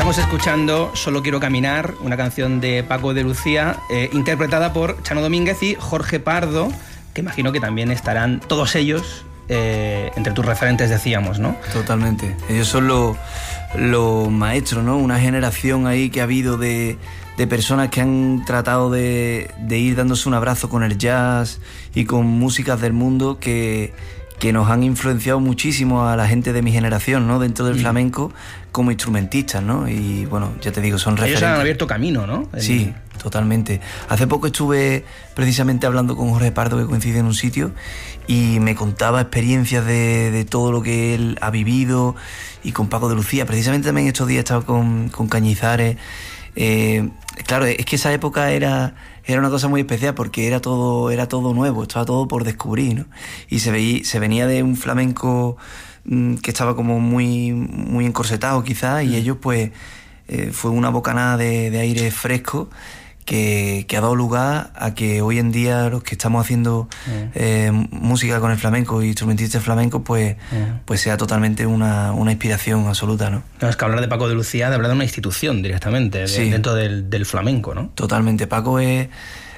Estamos escuchando Solo quiero caminar, una canción de Paco de Lucía, interpretada por Chano Domínguez y Jorge Pardo, que imagino que también estarán todos ellos entre tus referentes, decíamos, ¿no? Totalmente. Ellos son los maestros, ¿no? Una generación ahí que ha habido de personas que han tratado de ir dándose un abrazo con el jazz y con músicas del mundo que nos han influenciado muchísimo a la gente de mi generación, ¿no? Dentro del flamenco, como instrumentistas, ¿no? Y bueno, ya te digo, son referentes. Ellos han abierto camino, ¿no? Sí, totalmente. Hace poco estuve precisamente hablando con Jorge Pardo, que coincide en un sitio, y me contaba experiencias de todo lo que él ha vivido, y con Paco de Lucía. Precisamente también estos días he estado con Cañizares. Claro, es que esa época era una cosa muy especial porque era todo nuevo, estaba todo por descubrir, ¿no? Y se venía de un flamenco que estaba como muy, muy encorsetado quizás, y ellos pues fue una bocanada de aire fresco que ha dado lugar a que hoy en día los que estamos haciendo música con el flamenco y instrumentistas flamencos pues sea totalmente una inspiración absoluta, ¿no? No, es que hablar de Paco de Lucía, de hablar de una institución directamente, sí, dentro del flamenco, ¿no? Totalmente. Paco es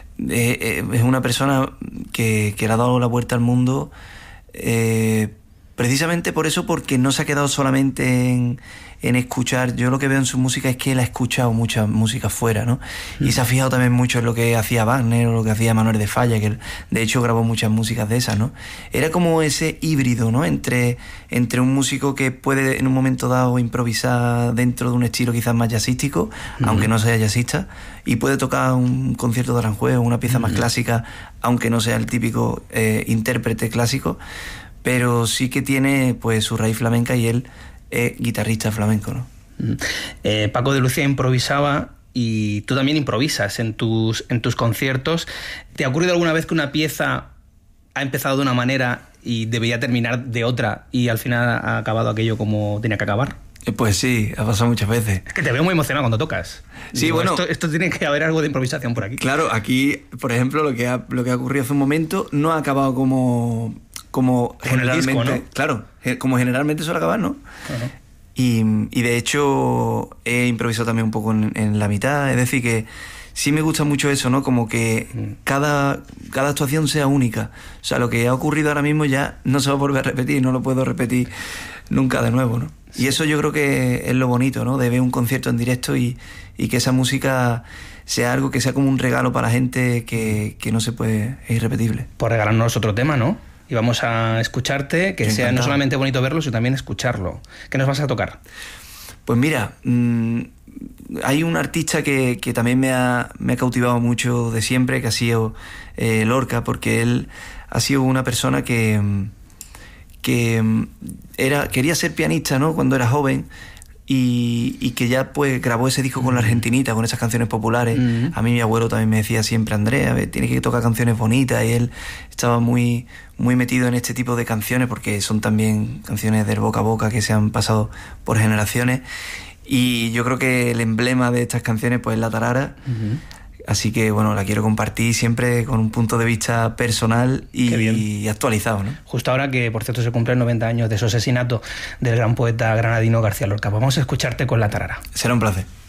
una persona que le ha dado la vuelta al mundo, precisamente por eso, porque no se ha quedado solamente en escuchar. Yo lo que veo en su música es que él ha escuchado mucha música fuera, ¿no? Y se ha fijado también mucho en lo que hacía Wagner o lo que hacía Manuel de Falla, que él, de hecho, grabó muchas músicas de esas, ¿no? Era como ese híbrido, ¿no? Entre un músico que puede en un momento dado improvisar dentro de un estilo quizás más jazzístico, aunque no sea jazzista, y puede tocar un concierto de Aranjuez o una pieza más clásica, aunque no sea el típico intérprete clásico, pero sí que tiene pues su raíz flamenca, y él es guitarrista flamenco, ¿no? Paco de Lucía improvisaba, y tú también improvisas en tus conciertos. ¿Te ha ocurrido alguna vez que una pieza ha empezado de una manera y debería terminar de otra, y al final ha acabado aquello como tenía que acabar? Pues sí, ha pasado muchas veces. Es que te veo muy emocionado cuando tocas. Sí, digo, bueno, esto tiene que haber algo de improvisación por aquí. Claro, aquí, por ejemplo, lo que ha ocurrido hace un momento no ha acabado como generalmente, disco, ¿no? Claro, como generalmente suele acabar, ¿no? Uh-huh. Y de hecho he improvisado también un poco en la mitad. Es decir, que sí me gusta mucho eso, ¿no? Como que cada actuación sea única. O sea, lo que ha ocurrido ahora mismo ya no se va a volver a repetir, no lo puedo repetir nunca de nuevo, ¿no? Sí. Y eso yo creo que es lo bonito, ¿no? De ver un concierto en directo y que esa música sea algo que sea como un regalo para la gente que no se puede, es irrepetible. Pues regalarnos otro tema, ¿no? Y vamos a escucharte, que sea no solamente bonito verlo, sino también escucharlo. ¿Qué nos vas a tocar? Pues mira, hay un artista que también me ha cautivado mucho de siempre, que ha sido Lorca, porque él ha sido una persona que quería ser pianista, ¿no? Cuando era joven, y que ya pues grabó ese disco con la Argentinita, con esas canciones populares. A mí mi abuelo también me decía siempre: Andrés, a ver, tienes que tocar canciones bonitas, y él estaba muy, muy metido en este tipo de canciones porque son también canciones del boca a boca que se han pasado por generaciones, y yo creo que el emblema de estas canciones pues es la tarara. Así que bueno, la quiero compartir siempre con un punto de vista personal y actualizado, ¿no? Justo ahora que, por cierto, se cumplen 90 años de su asesinato del gran poeta granadino García Lorca. Vamos a escucharte con la tarara. Será un placer.